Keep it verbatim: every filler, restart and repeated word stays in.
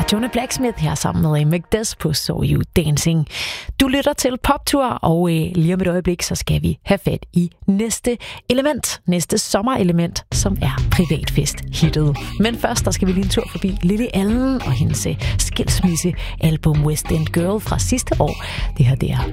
Jonah Blacksmith her sammen med Mick Des på So You Dancing. Du lytter til Poptur, og øh, lige om et øjeblik, så skal vi have fat i næste element, næste sommerelement, som er privatfest-hittet. Men først, der skal vi lige en tur forbi Lily Allen og hendes skilsmisse-album West End Girl fra sidste år. Det her, det er